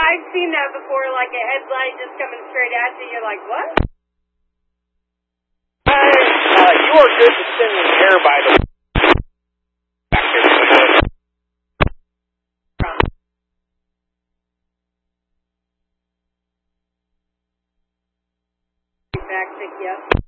I've seen that before, like a headlight just coming straight at you. You're like, what? You are good to send in the air, by the way. Back there somewhere. Back, yes.